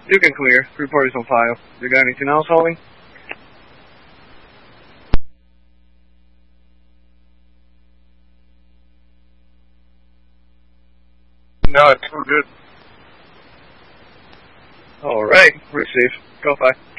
You can clear. Report is on file. You got anything else, Holding? No, it's all good. Alright, receive. Go 5.